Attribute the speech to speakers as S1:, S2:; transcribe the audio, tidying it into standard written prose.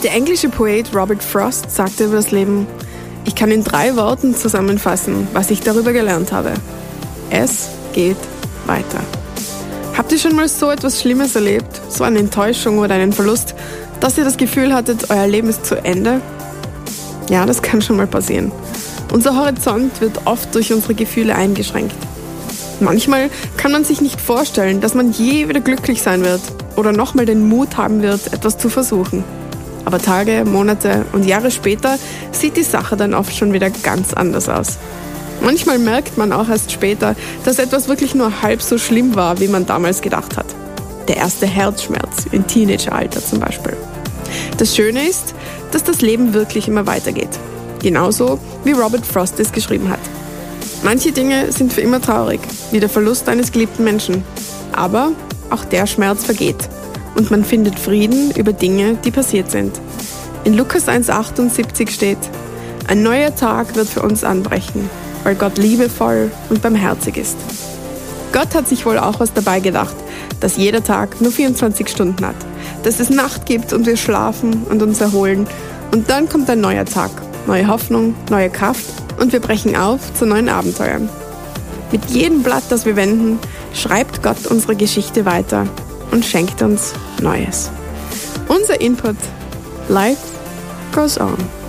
S1: Der englische Poet Robert Frost sagte über das Leben: Ich kann in 3 Worten zusammenfassen, was ich darüber gelernt habe. Es geht weiter. Habt ihr schon mal so etwas Schlimmes erlebt, so eine Enttäuschung oder einen Verlust, dass ihr das Gefühl hattet, euer Leben ist zu Ende? Ja, das kann schon mal passieren. Unser Horizont wird oft durch unsere Gefühle eingeschränkt. Manchmal kann man sich nicht vorstellen, dass man je wieder glücklich sein wird oder nochmal den Mut haben wird, etwas zu versuchen. Aber Tage, Monate und Jahre später sieht die Sache dann oft schon wieder ganz anders aus. Manchmal merkt man auch erst später, dass etwas wirklich nur halb so schlimm war, wie man damals gedacht hat. Der erste Herzschmerz im Teenageralter zum Beispiel. Das Schöne ist, dass das Leben wirklich immer weitergeht. Genauso wie Robert Frost es geschrieben hat. Manche Dinge sind für immer traurig, wie der Verlust eines geliebten Menschen. Aber auch der Schmerz vergeht. Und man findet Frieden über Dinge, die passiert sind. In Lukas 1,78 steht: Ein neuer Tag wird für uns anbrechen, weil Gott liebevoll und barmherzig ist. Gott hat sich wohl auch was dabei gedacht, dass jeder Tag nur 24 Stunden hat, dass es Nacht gibt und wir schlafen und uns erholen. Und dann kommt ein neuer Tag, neue Hoffnung, neue Kraft und wir brechen auf zu neuen Abenteuern. Mit jedem Blatt, das wir wenden, schreibt Gott unsere Geschichte weiter und schenkt uns Neues. Unser Input: Life goes on.